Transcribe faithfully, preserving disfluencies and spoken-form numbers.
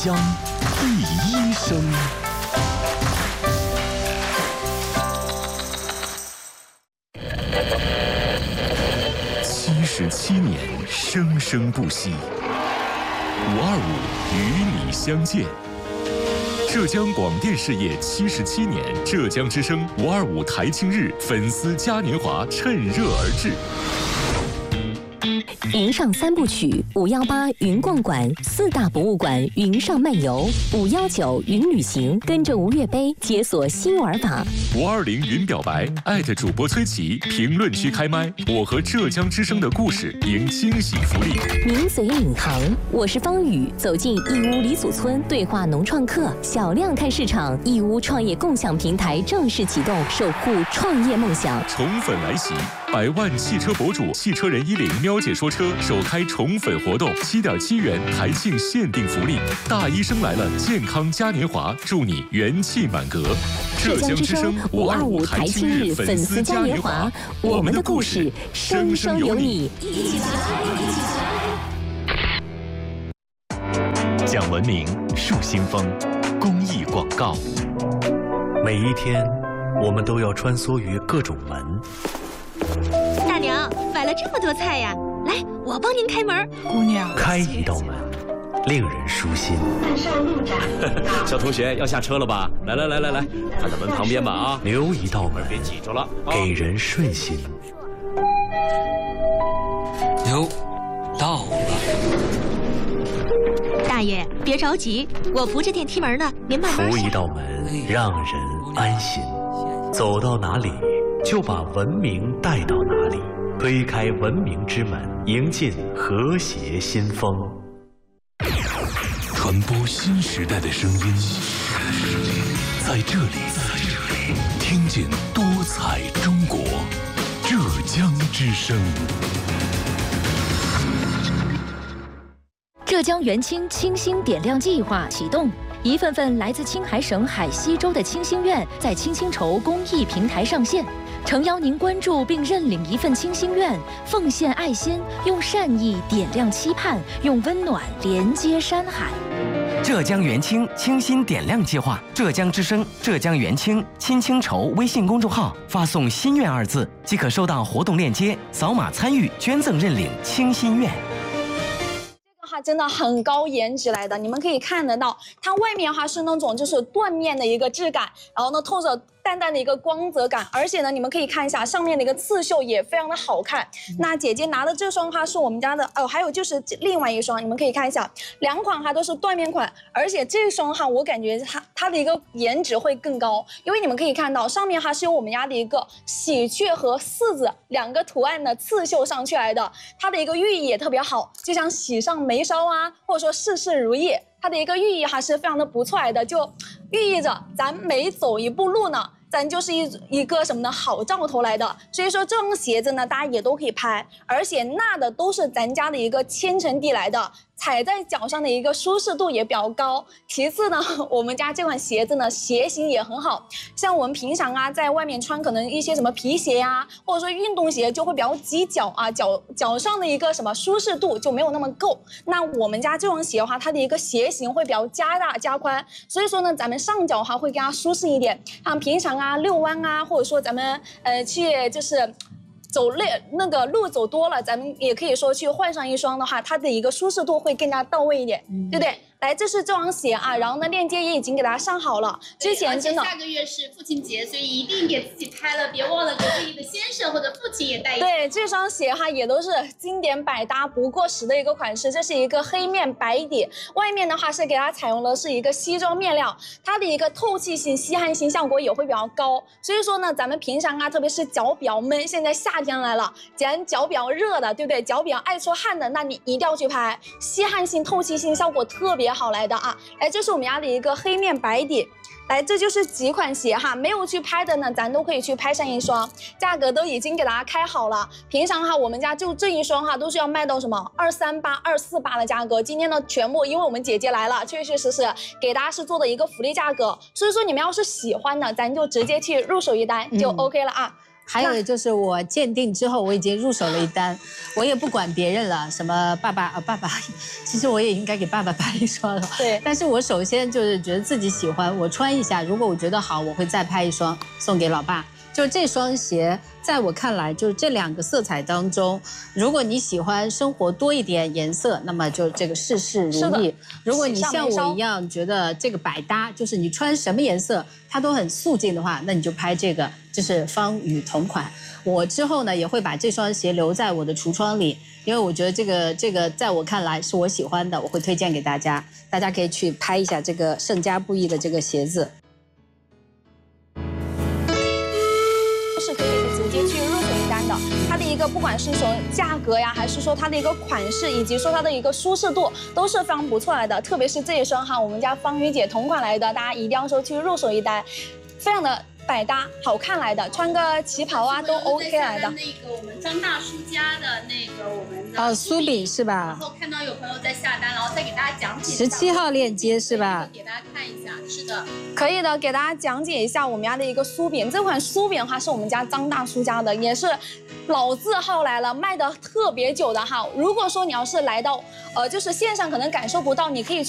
江第一声。七十七年，生生不息。五二五与你相见。浙江广电事业七十七年，浙江之声五二五台庆日粉丝嘉年华趁热而至。 云上三部曲：五幺八云逛馆、四大博物馆云上漫游，五幺九云旅行，跟着吴越杯解锁新玩法。 五二零云表白，艾特主播崔琦，评论区开麦，我和浙江之声的故事赢惊喜福利。 名嘴领航，我是方宇，走进义乌李祖村对话农创客，小量看市场。义乌创业共享平台正式启动，守护创业梦想。 宠粉来袭，百万汽车博主汽车人一零喵姐说车首开宠粉活动，七点七元台庆限定福利，大医生来了健康嘉年华，祝你元气满格。 浙江之声五二五台庆日粉丝嘉年华，我们的故事生生有你，一起来，一起来。讲文明，树新风，公益广告。 每一天，我们都要穿梭于各种门。 大娘，买了这么多菜呀！来，我帮您开门。 姑娘， 开一道门，令人舒心。 小同学要下车了吧？来来来来来，看到门旁边吧啊！ 留一道门， 别挤着了， 给人顺心。 哟，到了。 大爷，别着急，我扶着电梯门呢，您慢慢扶一道门，让人安心。走到哪里，就把文明带到哪里。推开文明之门，迎进和谐新风。 传播新时代的声音，在这里，听见多彩中国，浙江之声。 浙江元清清新点亮计划启动，一份份来自青海省海西州的清心愿在清新筹公益平台上线。诚邀您关注并认领一份清心愿，奉献爱心，用善意点亮期盼，用温暖连接山海。 浙江元清清新点亮计划，浙江之声、浙江元清亲清筹微信公众号发送“心愿”二字，即可收到活动链接，扫码参与捐赠认领清心愿。 这个哈真的很高颜值来的，你们可以看得到，它外面哈是那种就是缎面的一个质感，然后呢透着淡淡的一个光泽感，而且呢，你们可以看一下上面的一个刺绣也非常的好看。嗯、那姐姐拿的这双哈是我们家的哦，还有就是另外一双，你们可以看一下，两款哈都是缎面款，而且这双哈我感觉它它的一个颜值会更高，因为你们可以看到上面哈是有我们家的一个喜鹊和柿子两个图案的刺绣上去来的，它的一个寓意也特别好，就像喜上眉梢啊，或者说事事如意。它的一个寓意还是非常的不错来的，就寓意着咱每走一步路呢，咱就是一一个什么呢好兆头来的。所以说这双鞋子呢，大家也都可以拍，而且纳的都是咱家的一个千层底来的，踩在脚上的一个舒适度也比较高。其次呢，我们家这款鞋子呢鞋型也很好，像我们平常啊在外面穿可能一些什么皮鞋啊，或者说运动鞋就会比较挤脚啊，脚脚上的一个什么舒适度就没有那么够。那我们家这双鞋的话，它的一个鞋型会比较加大加宽，所以说呢，咱们上脚哈会更加舒适一点。像平常啊遛弯啊，或者说咱们呃去就是走累那个路走多了，咱们也可以说去换上一双的话，它的一个舒适度会更加到位一点，嗯、对不对？来，这是这双鞋啊，然后呢，链接也已经给大家上好了。之前真的， 下个月是父亲节，所以一定给自己拍了，别忘了给自己的先生或者父亲也带一双。 对，这双鞋哈也都是经典百搭不过时的一个款式。这是一个黑面白底，外面的话是给大家采用的是一个西装面料，它的一个透气性、吸汗性效果也会比较高。所以说呢，咱们平常啊，特别是脚比较闷，现在夏天来了，既然脚比较热的，对不对？脚比较爱出汗的，那你一定要去拍，吸汗性、透气性效果特别好来的啊！来，这是我们家的一个黑面白底。来，这就是几款鞋哈，没有去拍的呢，咱都可以去拍上一双，价格都已经给大家开好了。平常哈，我们家就这一双哈，都是要卖到什么二三八、二四八的价格。今天呢，全部因为我们姐姐来了，确确实实给大家是做的一个福利价格。所以说，你们要是喜欢的，咱就直接去入手一单就 OK 了啊。嗯还有就是我鉴定之后，我已经入手了一单，我也不管别人了，什么爸爸啊爸爸，其实我也应该给爸爸拍一双了。对，但是我首先就是觉得自己喜欢，我穿一下，如果我觉得好，我会再拍一双送给老爸。就这双鞋，在我看来，就是这两个色彩当中，如果你喜欢生活多一点颜色，那么就这个事事如意。如果你像我一样觉得这个百搭，就是你穿什么颜色它都很素净的话，那你就拍这个，就是方宇同款。我之后呢也会把这双鞋留在我的橱窗里，因为我觉得这个这个在我看来是我喜欢的，我会推荐给大家，大家可以去拍一下这个盛家布艺的这个鞋子。 是可以直接去入手一单的，它的一个不管是说价格呀，还是说它的一个款式，以及说它的一个舒适度，都是非常不错来的。特别是这一双哈，我们家方宇姐同款来的，大家一定要说去入手一单，非常的百搭好看来的，穿个旗袍啊都 OK 来的。 那个我们张大叔家的那个我们的哦酥饼是吧？ 然后看到有朋友在下单，然后再给大家讲解。 十七号链接是吧？ 给大家看一下，是的， 可以的，给大家讲解一下我们家的一个酥饼。这款酥饼的话是我们家张大叔家的，也是老字号来了，卖的特别久的哈。如果说你要是来到呃就是线上可能感受不到，你可以去。